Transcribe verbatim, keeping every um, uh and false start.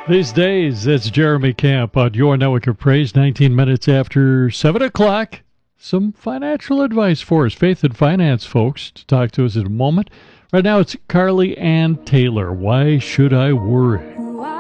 These days, it's Jeremy Camp on your Network of Praise, nineteen minutes after seven o'clock. Some financial advice for us, faith and finance folks, to talk to us in a moment. Right now, it's Carly Ann Taylor. Why should I worry?